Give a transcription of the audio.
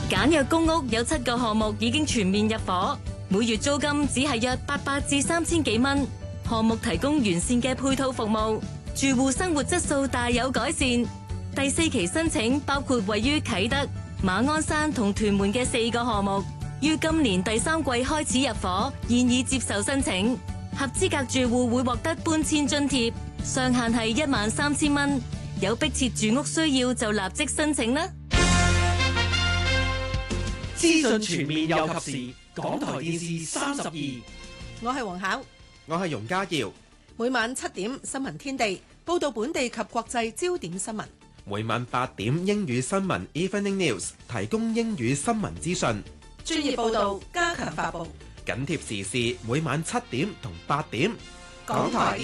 簡約公屋有7個項目已經全面入伙，每月租金只係約800至3000幾蚊。項目提供完善嘅配套服務，住戶生活質素大有改善。第4期申請包括位於啟德、馬鞍山同屯門嘅4個項目，於今年第3季開始入伙，現已接受申請。合資格住戶會獲得搬遷津貼，上限係13000蚊。有迫切住屋需要就立即申請啦。 資訊全面又及時，港台電視32。 我係黃巧， 我係容家耀。 每晚7點新聞天地，報道本地及國際焦點新聞。 每晚8點英語新聞 Evening News， 提供英語新聞資訊， 專業報道，加強發佈， 緊貼時事。每晚7點同8點， 港台